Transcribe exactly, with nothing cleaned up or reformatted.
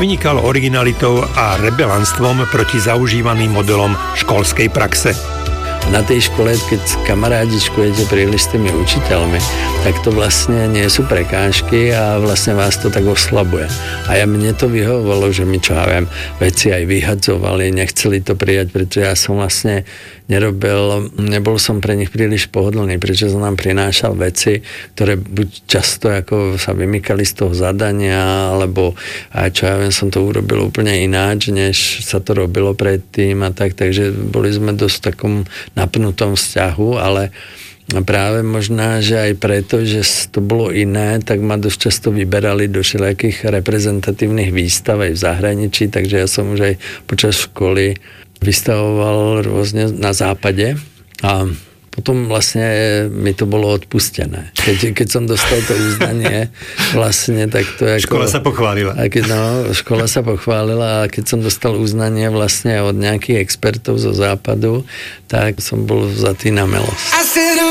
vynikal originalitou a rebelantstvom proti zaužívaným modelom školskej praxe. Na tej škole, keď kamarádičkujete príliš s tými učiteľmi, tak to vlastne nie sú prekážky a vlastne vás to tak oslabuje. A ja mne to vyhovovalo, že mi, čo ja viem, veci aj vyhadzovali, nechceli to prijať, pretože ja som vlastne nerobil, nebol som pre nich príliš pohodlný, pretože som nám prinášal veci, ktoré buď často ako sa vymykali z toho zadania, alebo aj čo ja viem, som to urobil úplne ináč, než sa to robilo predtým a tak, takže boli sme dosť v takom napnutom vzťahu, ale práve možná, že aj preto, že to bolo iné, tak ma dosť často vyberali do všelijakých reprezentatívnych výstav aj v zahraničí, takže ja som už aj počas školy vystavoval rôzne na západe a potom vlastne mi to bolo odpustené. Keď, keď som dostal to uznanie, vlastne tak to ako... Škola sa pochválila. A keď, no, škola sa pochválila a keď som dostal uznanie vlastne od nejakých expertov zo západu, tak som bol vzatý na melosť.